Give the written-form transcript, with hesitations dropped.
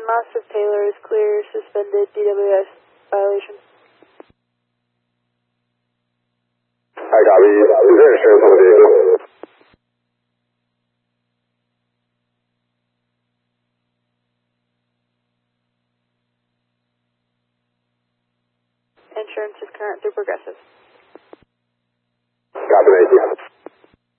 Mastiff Taylor is clear, suspended DWS violation. I copy. Is there insurance on the vehicle? Insurance is current through Progressive. Copy, thank you.